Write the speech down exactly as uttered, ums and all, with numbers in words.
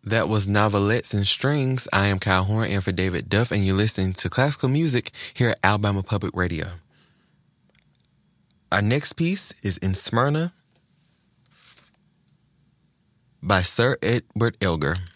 That was Novelettes and Strings. I am Kyle Horn and for David Duff, and you're listening to classical music here at Alabama Public Radio. Our next piece is In Smyrna by Sir Edward Elgar.